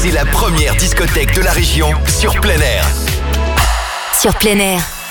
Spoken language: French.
C'est la première discothèque de la région sur plein air. Sur plein air.